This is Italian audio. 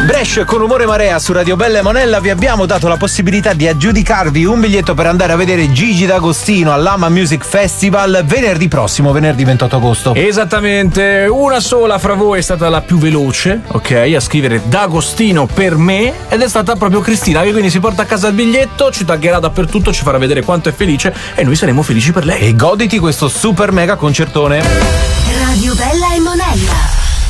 Brescia con Umore Marea su Radio Bella e Monella vi abbiamo dato la possibilità di aggiudicarvi un biglietto per andare a vedere Gigi D'Agostino all'Ama Music Festival venerdì prossimo, venerdì 28 agosto. Esattamente, una sola fra voi è stata la più veloce, ok, a scrivere D'Agostino per me, ed è stata proprio Cristina, che quindi si porta a casa il biglietto, ci taggerà dappertutto, ci farà vedere quanto è felice e noi saremo felici per lei. E goditi questo super mega concertone. Radio Bella e